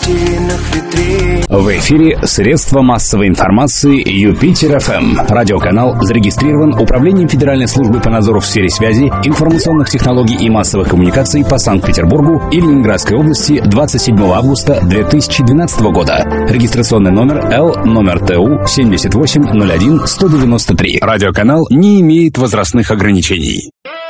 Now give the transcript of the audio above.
гостиных витрин. В эфире средства массовой информации Юпитер ФМ. Радиоканал зарегистрирован Управлением Федеральной службы по надзору в сфере связи, информационных технологий и массовых коммуникаций по Санкт-Петербургу и Ленинградской области 27 августа 2012 года. Регистрационный номер Л номер ТУ 7801-193. Радиоканал не имеет возрастных ограничений.